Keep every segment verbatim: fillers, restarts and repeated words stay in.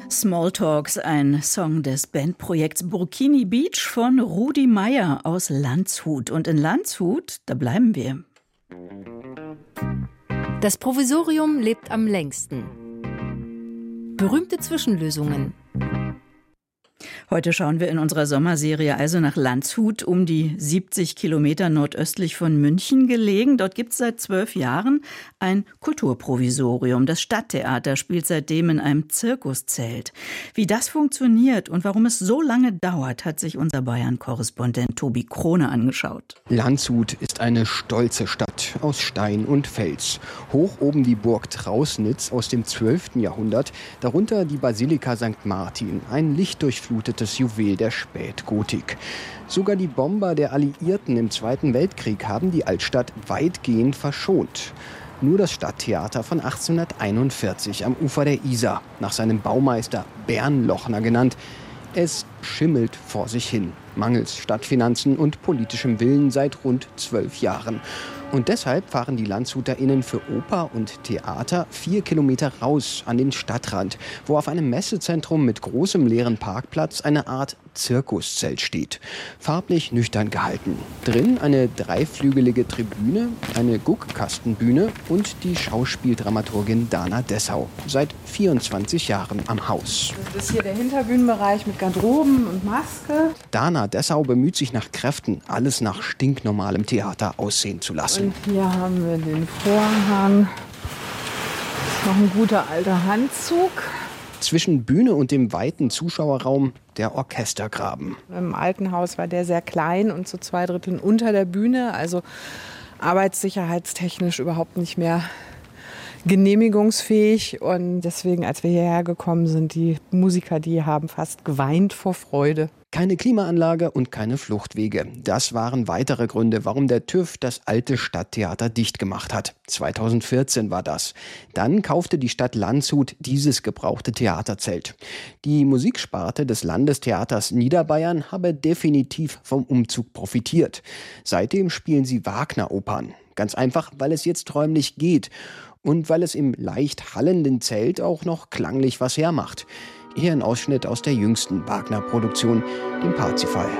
Smalltalks, ein Song des Bandprojekts Burkini Beach von Rudi Meier aus Landshut. Und in Landshut, da bleiben wir. Das Provisorium lebt am längsten. Berühmte Zwischenlösungen. Heute schauen wir in unserer Sommerserie also nach Landshut, um die siebzig Kilometer nordöstlich von München gelegen. Dort gibt es seit zwölf Jahren ein Kulturprovisorium. Das Stadttheater spielt seitdem in einem Zirkuszelt. Wie das funktioniert und warum es so lange dauert, hat sich unser Bayern-Korrespondent Tobi Krone angeschaut. Landshut ist eine stolze Stadt aus Stein und Fels. Hoch oben die Burg Trausnitz aus dem zwölften Jahrhundert, darunter die Basilika Sankt Martin, ein lichtdurchflutetes Juwel der Spätgotik. Sogar die Bomber der Alliierten im Zweiten Weltkrieg haben die Altstadt weitgehend verschont. Nur das Stadttheater von achtzehnhunderteinundvierzig am Ufer der Isar, nach seinem Baumeister Bernlochner genannt. Es schimmelt vor sich hin, mangels Stadtfinanzen und politischem Willen seit rund zwölf Jahren. Und deshalb fahren die LandshuterInnen für Oper und Theater vier Kilometer raus an den Stadtrand, wo auf einem Messezentrum mit großem leeren Parkplatz eine Art Zirkuszelt steht. Farblich nüchtern gehalten. Drin eine dreiflügelige Tribüne, eine Guckkastenbühne und die Schauspieldramaturgin Dana Dessau. Seit vierundzwanzig Jahren am Haus. Das ist hier der Hinterbühnenbereich mit Garderoben und Maske. Dana Dessau bemüht sich nach Kräften, alles nach stinknormalem Theater aussehen zu lassen. Und hier haben wir den Vorhang. Noch ein guter alter Handzug. Zwischen Bühne und dem weiten Zuschauerraum der Orchestergraben. Im alten Haus war der sehr klein und zu zwei Dritteln unter der Bühne. Also arbeitssicherheitstechnisch überhaupt nicht mehr genehmigungsfähig. Und deswegen, als wir hierher gekommen sind, die Musiker, die haben fast geweint vor Freude. Keine Klimaanlage und keine Fluchtwege. Das waren weitere Gründe, warum der TÜV das alte Stadttheater dicht gemacht hat. zweitausendvierzehn war das. Dann kaufte die Stadt Landshut dieses gebrauchte Theaterzelt. Die Musiksparte des Landestheaters Niederbayern habe definitiv vom Umzug profitiert. Seitdem spielen sie Wagner-Opern. Ganz einfach, weil es jetzt räumlich geht. Und weil es im leicht hallenden Zelt auch noch klanglich was hermacht. Hier ein Ausschnitt aus der jüngsten Wagner-Produktion, dem Parzifal.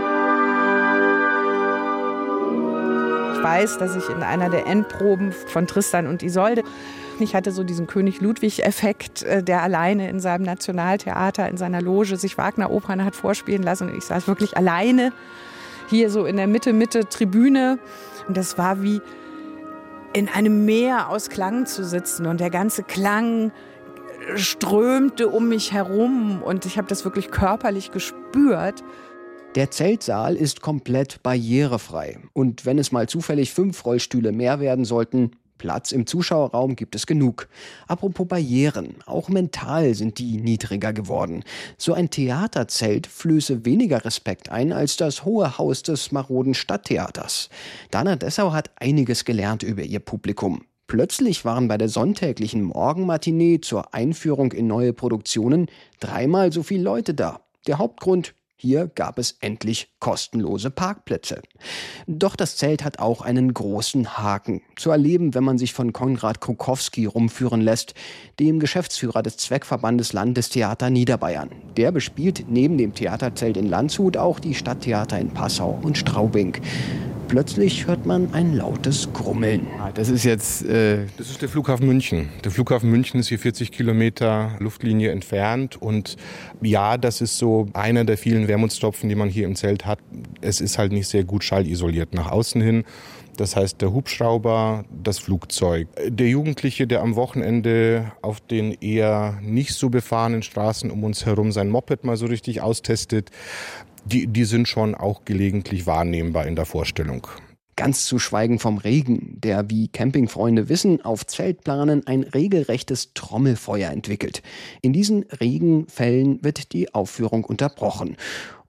Ich weiß, dass ich in einer der Endproben von Tristan und Isolde, ich hatte so diesen König-Ludwig-Effekt, der alleine in seinem Nationaltheater, in seiner Loge sich Wagner-Opern hat vorspielen lassen. Und ich saß wirklich alleine hier so in der Mitte, Mitte Tribüne. Und das war wie in einem Meer aus Klang zu sitzen. Und der ganze Klang strömte um mich herum und ich habe das wirklich körperlich gespürt. Der Zeltsaal ist komplett barrierefrei. Und wenn es mal zufällig fünf Rollstühle mehr werden sollten, Platz im Zuschauerraum gibt es genug. Apropos Barrieren, auch mental sind die niedriger geworden. So ein Theaterzelt flöße weniger Respekt ein als das hohe Haus des maroden Stadttheaters. Dana Dessau hat einiges gelernt über ihr Publikum. Plötzlich waren bei der sonntäglichen Morgenmatinee zur Einführung in neue Produktionen dreimal so viele Leute da. Der Hauptgrund: hier gab es endlich kostenlose Parkplätze. Doch das Zelt hat auch einen großen Haken. Zu erleben, wenn man sich von Konrad Krokowski rumführen lässt, dem Geschäftsführer des Zweckverbandes Landestheater Niederbayern. Der bespielt neben dem Theaterzelt in Landshut auch die Stadttheater in Passau und Straubing. Plötzlich hört man ein lautes Grummeln. Das ist jetzt, äh, das ist der Flughafen München. Der Flughafen München ist hier vierzig Kilometer Luftlinie entfernt. Und ja, das ist so einer der vielen Wermutstropfen, die man hier im Zelt hat. Es ist halt nicht sehr gut schallisoliert nach außen hin. Das heißt, der Hubschrauber, das Flugzeug. Der Jugendliche, der am Wochenende auf den eher nicht so befahrenen Straßen um uns herum sein Moped mal so richtig austestet, Die, die sind schon auch gelegentlich wahrnehmbar in der Vorstellung. Ganz zu schweigen vom Regen, der, wie Campingfreunde wissen, auf Zeltplanen ein regelrechtes Trommelfeuer entwickelt. In diesen Regenfällen wird die Aufführung unterbrochen.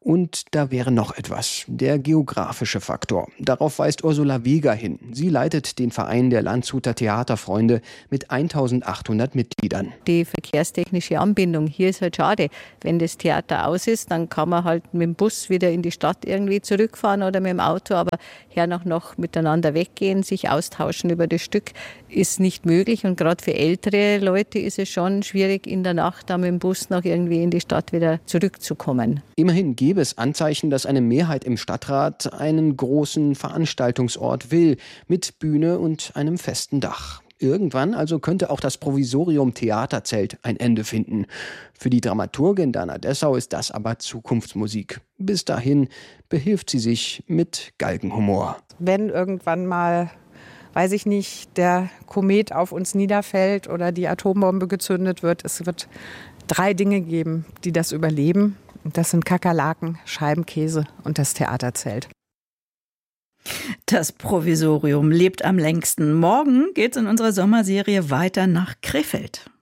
Und da wäre noch etwas, der geografische Faktor. Darauf weist Ursula Weger hin. Sie leitet den Verein der Landshuter Theaterfreunde mit eintausendachthundert Mitgliedern. Die verkehrstechnische Anbindung hier ist halt schade. Wenn das Theater aus ist, dann kann man halt mit dem Bus wieder in die Stadt irgendwie zurückfahren oder mit dem Auto, aber hernach noch miteinander weggehen, sich austauschen über das Stück ist nicht möglich. Und gerade für ältere Leute ist es schon schwierig, in der Nacht dann mit dem Bus noch irgendwie in die Stadt wieder zurückzukommen. Immerhin gäbe es Anzeichen, dass eine Mehrheit im Stadtrat einen großen Veranstaltungsort will, mit Bühne und einem festen Dach. Irgendwann also könnte auch das Provisorium Theaterzelt ein Ende finden. Für die Dramaturgin Dana Dessau ist das aber Zukunftsmusik. Bis dahin behilft sie sich mit Galgenhumor. Wenn irgendwann mal, weiß ich nicht, der Komet auf uns niederfällt oder die Atombombe gezündet wird, es wird drei Dinge geben, die das überleben. Das sind Kakerlaken, Scheibenkäse und das Theaterzelt. Das Provisorium lebt am längsten. Morgen geht's in unserer Sommerserie weiter nach Krefeld.